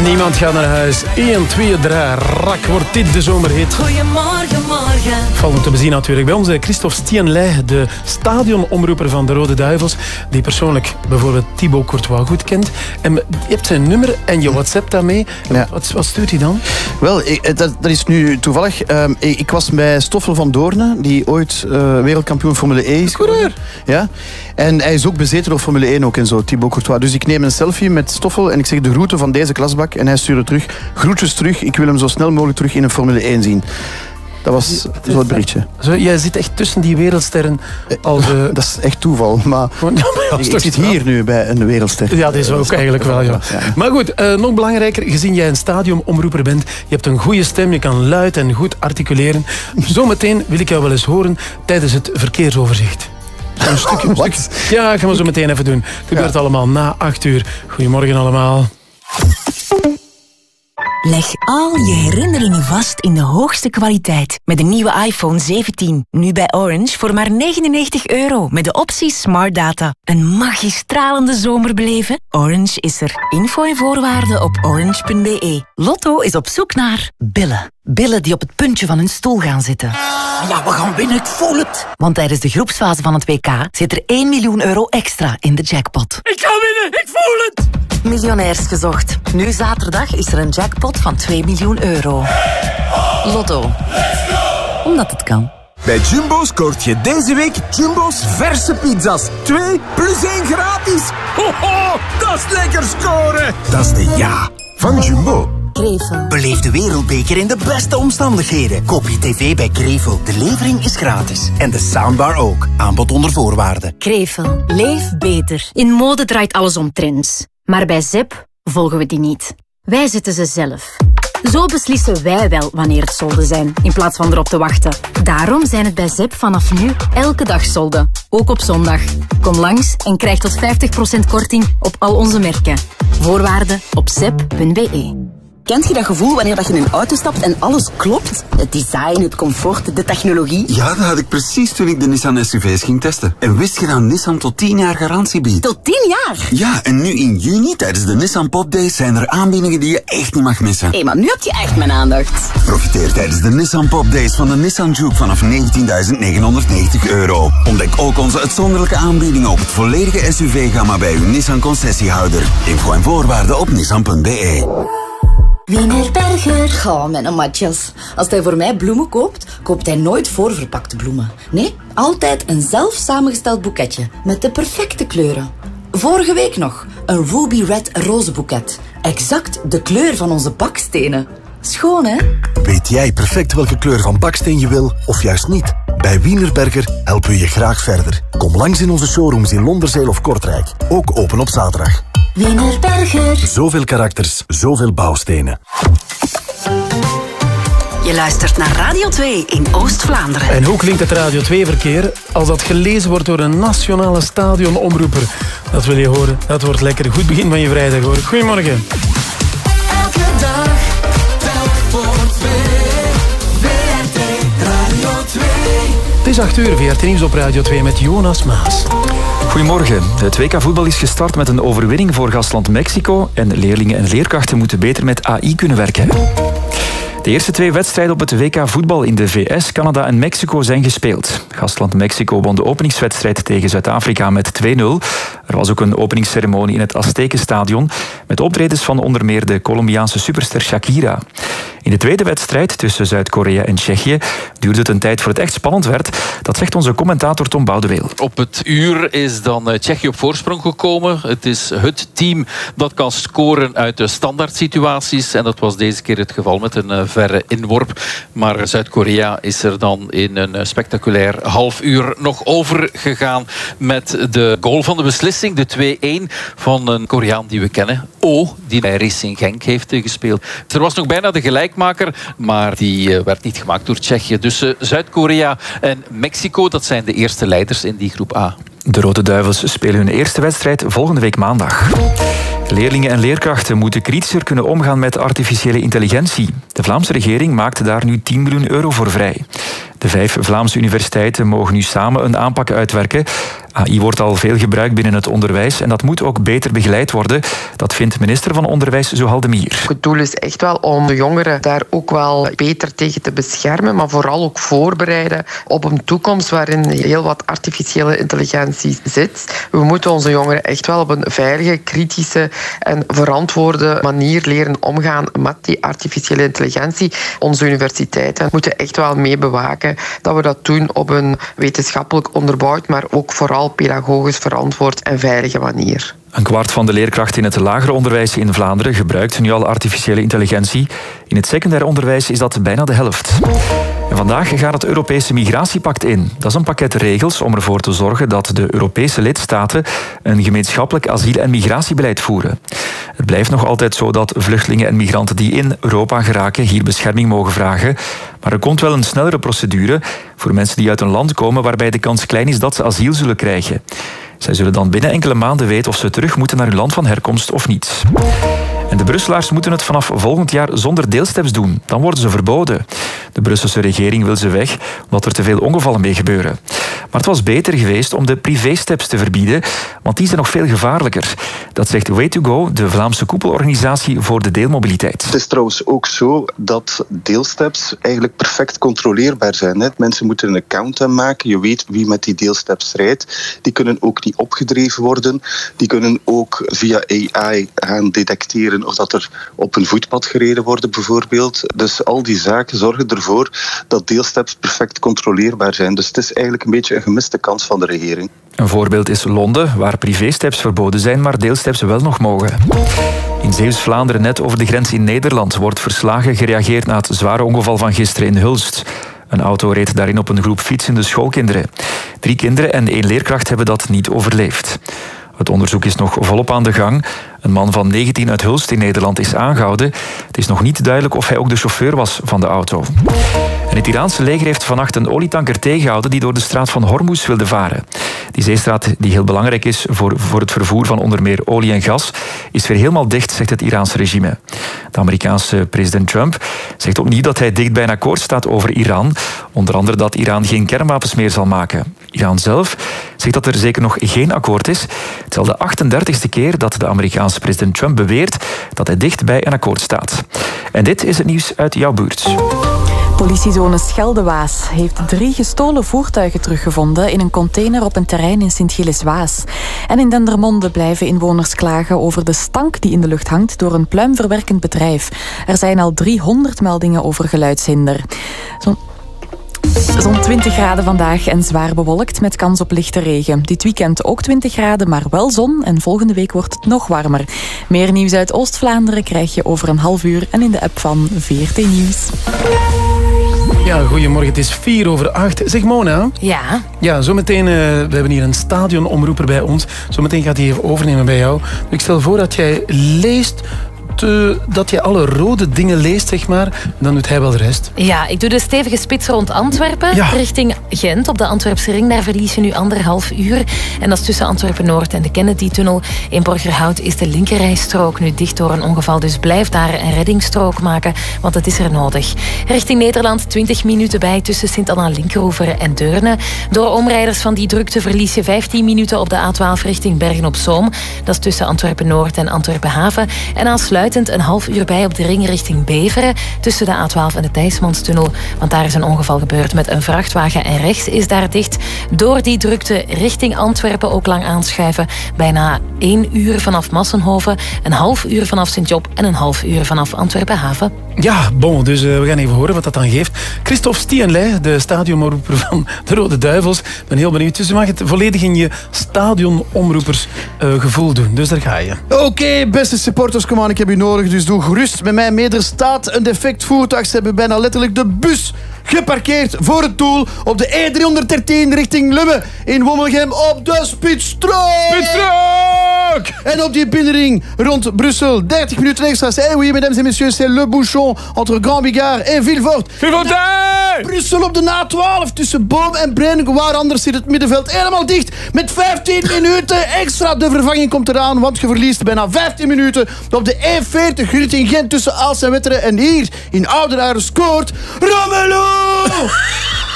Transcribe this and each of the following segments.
Niemand gaat naar huis. 1, 2, 3, rak, wordt dit de zomerhit. Goedemorgen, morgen. Valt te bezien natuurlijk bij ons. Christophe Stienley, de stadionomroeper van de Rode Duivels, die persoonlijk bijvoorbeeld Thibaut Courtois goed kent. En je hebt zijn nummer en je WhatsApp daarmee. Ja. Wat stuurt hij dan? Wel, dat is nu toevallig. Ik was bij Stoffel van Doorne, die ooit wereldkampioen Formule E is geworden. Ja. En hij is ook bezeten door Formule 1 ook en zo, Thibaut Courtois. Dus ik neem een selfie met Stoffel en ik zeg de groeten van deze klasbak. En hij stuurde terug, groetjes terug, ik wil hem zo snel mogelijk terug in een Formule 1 zien. Dat was zo het berichtje. Jij zit echt tussen die wereldsterren. Dat is echt toeval, maar ik zit hier nu bij een wereldster. Ja, dat is ook eigenlijk wel, ja. Maar goed, nog belangrijker, gezien jij een stadionomroeper bent, je hebt een goede stem, je kan luid en goed articuleren. Zometeen wil ik jou wel eens horen tijdens het verkeersoverzicht. Een stukje. Ja, gaan we zo meteen even doen. Het gebeurt allemaal na 8 uur. Goedemorgen allemaal. Leg al je herinneringen vast in de hoogste kwaliteit. Met de nieuwe iPhone 17. Nu bij Orange voor maar €99. Met de optie Smart Data. Een magistralende zomer beleven? Orange is er. Info en voorwaarden op orange.be. Lotto is op zoek naar billen. Billen die op het puntje van hun stoel gaan zitten. Ja, we gaan winnen, ik voel het. Want tijdens de groepsfase van het WK zit er €1 miljoen extra in de jackpot. Ik ga winnen, ik voel het! Miljonairs gezocht. Nu zaterdag is er een jackpot van €2 miljoen. Lotto. Omdat het kan. Bij Jumbo scoort je deze week Jumbo's verse pizza's. 2 plus 1 gratis. Ho, ho, dat is lekker scoren. Dat is de ja van Jumbo. Krevel. Beleef de wereldbeker in de beste omstandigheden. Koop je tv bij Krevel. De levering is gratis. En de soundbar ook. Aanbod onder voorwaarden. Krevel. Leef beter. In mode draait alles om trends. Maar bij ZEP volgen we die niet. Wij zetten ze zelf. Zo beslissen wij wel wanneer het solden zijn, in plaats van erop te wachten. Daarom zijn het bij ZEP vanaf nu elke dag solden. Ook op zondag. Kom langs en krijg tot 50% korting op al onze merken. Voorwaarden op zep.be. Kent je dat gevoel wanneer je in een auto stapt en alles klopt? Het design, het comfort, de technologie. Ja, dat had ik precies toen ik de Nissan SUV's ging testen. En wist je dat Nissan tot 10 jaar garantie biedt? Tot 10 jaar? Ja, en nu in juni tijdens de Nissan Pop Days zijn er aanbiedingen die je echt niet mag missen. Hé, maar nu heb je echt mijn aandacht. Profiteer tijdens de Nissan Pop Days van de Nissan Juke vanaf €19.990. Ontdek ook onze uitzonderlijke aanbiedingen op het volledige SUV-gamma bij uw Nissan concessiehouder. Info en voorwaarden op nissan.be. Wienerberger. Oh, mijn matjes. Als hij voor mij bloemen koopt, koopt hij nooit voorverpakte bloemen. Nee, altijd een zelf samengesteld boeketje met de perfecte kleuren. Vorige week nog een Ruby Red rozenboeket. Exact de kleur van onze bakstenen. Schoon, hè? Weet jij perfect welke kleur van baksteen je wil, of juist niet? Bij Wienerberger helpen we je graag verder. Kom langs in onze showrooms in Londerzeel of Kortrijk. Ook open op zaterdag. Wienerberger. Zoveel karakters, zoveel bouwstenen. Je luistert naar Radio 2 in Oost-Vlaanderen. En hoe klinkt het Radio 2-verkeer als dat gelezen wordt door een nationale stadionomroeper? Dat wil je horen. Dat wordt lekker. Goed begin van je vrijdag, hoor. Goedemorgen. Elke dag, telk voor 2. VRT Radio 2. Het is 8 uur, VRT Nieuws op Radio 2 met Jonas Maas. Goedemorgen. Het WK-voetbal is gestart met een overwinning voor gastland Mexico en leerlingen en leerkrachten moeten beter met AI kunnen werken. De eerste 2 wedstrijden op het WK-voetbal in de VS, Canada en Mexico zijn gespeeld. Gastland Mexico won de openingswedstrijd tegen Zuid-Afrika met 2-0. Er was ook een openingsceremonie in het Aztekenstadion met optredens van onder meer de Colombiaanse superster Shakira. In de tweede wedstrijd tussen Zuid-Korea en Tsjechië duurde het een tijd voor het echt spannend werd. Dat zegt onze commentator Tom Boudeweel. Op het uur is dan Tsjechië op voorsprong gekomen. Het is het team dat kan scoren uit de standaard situaties. En dat was deze keer het geval met een verre inworp. Maar Zuid-Korea is er dan in een spectaculair half uur nog over gegaan met de goal van de beslissing. De 2-1 van een Koreaan die we kennen. Die bij Racing Genk heeft gespeeld. Er was nog bijna de gelijkmaker, maar die werd niet gemaakt door Tsjechië. Dus Zuid-Korea en Mexico, dat zijn de eerste leiders in die groep A. De Rode Duivels spelen hun eerste wedstrijd volgende week maandag. Leerlingen en leerkrachten moeten kritischer kunnen omgaan met artificiële intelligentie. De Vlaamse regering maakte daar nu €10 miljoen voor vrij. De 5 Vlaamse universiteiten mogen nu samen een aanpak uitwerken. AI wordt al veel gebruikt binnen het onderwijs en dat moet ook beter begeleid worden. Dat vindt minister van Onderwijs Zuhal de Mier. Het doel is echt wel om de jongeren daar ook wel beter tegen te beschermen, maar vooral ook voorbereiden op een toekomst waarin heel wat artificiële intelligentie zit. We moeten onze jongeren echt wel op een veilige, kritische en verantwoorde manier leren omgaan met die artificiële intelligentie. Onze universiteiten moeten echt wel mee bewaken dat we dat doen op een wetenschappelijk onderbouwd, maar ook vooral pedagogisch verantwoord en veilige manier. Een kwart van de leerkrachten in het lager onderwijs in Vlaanderen gebruikt nu al artificiële intelligentie. In het secundair onderwijs is dat bijna de helft. En vandaag gaat het Europese Migratiepact in. Dat is een pakket regels om ervoor te zorgen dat de Europese lidstaten een gemeenschappelijk asiel- en migratiebeleid voeren. Het blijft nog altijd zo dat vluchtelingen en migranten die in Europa geraken hier bescherming mogen vragen. Maar er komt wel een snellere procedure voor mensen die uit een land komen waarbij de kans klein is dat ze asiel zullen krijgen. Zij zullen dan binnen enkele maanden weten of ze terug moeten naar hun land van herkomst of niet. En de Brusselaars moeten het vanaf volgend jaar zonder deelsteps doen. Dan worden ze verboden. De Brusselse regering wil ze weg, omdat er te veel ongevallen mee gebeuren. Maar het was beter geweest om de privésteps te verbieden, want die zijn nog veel gevaarlijker. Dat zegt Way2Go, de Vlaamse koepelorganisatie voor de deelmobiliteit. Het is trouwens ook zo dat deelsteps eigenlijk perfect controleerbaar zijn. Mensen moeten een account aanmaken. Je weet wie met die deelsteps rijdt. Die kunnen ook niet opgedreven worden. Die kunnen ook via AI gaan detecteren of dat er op een voetpad gereden wordt bijvoorbeeld. Dus al die zaken zorgen ervoor dat deelsteps perfect controleerbaar zijn. Dus het is eigenlijk een beetje een gemiste kans van de regering. Een voorbeeld is Londen, waar privésteps verboden zijn, maar deelsteps wel nog mogen. In Zeeuws-Vlaanderen, net over de grens in Nederland, wordt verslagen gereageerd na het zware ongeval van gisteren in Hulst. Een auto reed daarin op een groep fietsende schoolkinderen. 3 kinderen en 1 leerkracht hebben dat niet overleefd. Het onderzoek is nog volop aan de gang. Een man van 19 uit Hulst in Nederland is aangehouden. Het is nog niet duidelijk of hij ook de chauffeur was van de auto. En het Iraanse leger heeft vannacht een olietanker tegengehouden die door de straat van Hormuz wilde varen. Die zeestraat, die heel belangrijk is voor het vervoer van onder meer olie en gas, is weer helemaal dicht, zegt het Iraanse regime. De Amerikaanse president Trump zegt opnieuw dat hij dicht bij een akkoord staat over Iran. Onder andere dat Iran geen kernwapens meer zal maken. Iran zelf zegt dat er zeker nog geen akkoord is. Het is al de 38e keer dat de Amerikaanse president Trump beweert dat hij dicht bij een akkoord staat. En dit is het nieuws uit jouw buurt. Politiezone Scheldewaas heeft 3 gestolen voertuigen teruggevonden in een container op een terrein in Sint-Gilles-Waas. En in Dendermonde blijven inwoners klagen over de stank die in de lucht hangt door een pluimverwerkend bedrijf. Er zijn al 300 meldingen over geluidshinder. Zo'n 20 graden vandaag en zwaar bewolkt met kans op lichte regen. Dit weekend ook 20 graden, maar wel zon en volgende week wordt het nog warmer. Meer nieuws uit Oost-Vlaanderen krijg je over een half uur en in de app van VRT Nieuws. Ja, goedemorgen. Het is 7:04. Zeg Mona. Ja? Ja, zometeen, we hebben hier een stadionomroeper bij ons. Zometeen gaat hij even overnemen bij jou. Ik stel voor dat jij leest... dat je alle rode dingen leest, zeg maar. Dan doet hij wel de rest. Ja, ik doe de stevige spits rond Antwerpen. Ja. Richting Gent, op de Antwerpse ring. Daar verlies je nu 1,5 uur. En dat is tussen Antwerpen-Noord en de Kennedy-tunnel. In Borgerhout is de linkerrijstrook nu dicht door een ongeval. Dus blijf daar een reddingsstrook maken, want het is er nodig. Richting Nederland 20 minuten bij tussen Sint-Anna-Linkeroever en Deurne. Door omrijders van die drukte verlies je 15 minuten op de A12 richting Bergen-op-Zoom. Dat is tussen Antwerpen-Noord en Antwerpen-Haven. En aansluitend een half uur bij op de ring richting Beveren tussen de A12 en de Thijsmanstunnel. Want daar is een ongeval gebeurd met een vrachtwagen en rechts is daar dicht. Door die drukte richting Antwerpen ook lang aanschuiven. Bijna 1 uur vanaf Massenhoven, een half uur vanaf Sint-Job en een half uur vanaf Antwerpen-Haven. Ja, bon, dus we gaan even horen wat dat dan geeft. Christophe Stienley, de stadionomroeper van de Rode Duivels. Ik ben heel benieuwd. Dus je mag het volledig in je stadionomroepersgevoel doen. Dus daar ga je. Oké, beste supporters, kom aan, ik heb u nodig. Dus doe gerust met mij mee. Er staat een defect voertuig. Ze hebben bijna letterlijk de bus geparkeerd voor het doel op de E313 richting Lummen in Wommelgem op de Spitsstrook. Spitsstrook! En op die binnenring rond Brussel 30 minuten extra. Eh oui, mesdames et messieurs, c'est le bouchon entre Grand Bigard en Villefort. Brussel op de A12 tussen Boom en Brenne. Waar anders zit het middenveld helemaal dicht met 15 minuten extra. De vervanging komt eraan, want je verliest bijna 15 minuten op de E40 richting Gent tussen Aalst en Wetteren. En hier in Oudenaarde scoort Romelu!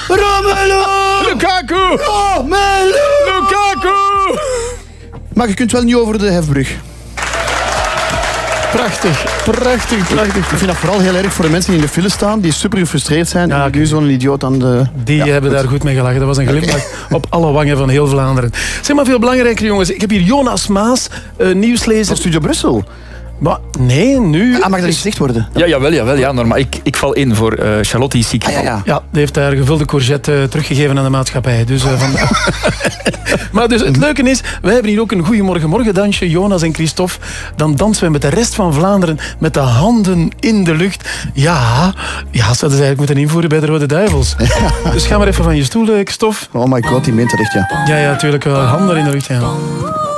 Romelu! Lukaku! Romelu! Lukaku! Maar je kunt wel niet over de hefbrug. Prachtig. Ik vind dat vooral heel erg voor de mensen die in de file staan, die super gefrustreerd zijn. Ja, nu zo'n idioot aan de... Die hebben daar goed mee gelachen. Dat was een glimlach op alle wangen van heel Vlaanderen. Zeg maar veel belangrijker, jongens. Ik heb hier Jonas Maas, nieuwslezer. Van Studio Brussel. Maar nee, nu... Mag dat niet gezegd worden? Ja, jawel. Normaal. Ik val in voor Charlotte is ziek. Ja, die heeft daar gevulde courgette teruggegeven aan de maatschappij. Dus, maar dus het leuke is, wij hebben hier ook een goeiemorgen dansje, Jonas en Christophe. Dan dansen we met de rest van Vlaanderen met de handen in de lucht. Ja, zouden ze eigenlijk moeten invoeren bij de Rode Duivels. Dus ga maar even van je stoel, Christophe. Oh my god, die meent dat echt, ja. Ja, natuurlijk. Handen in de lucht, ja.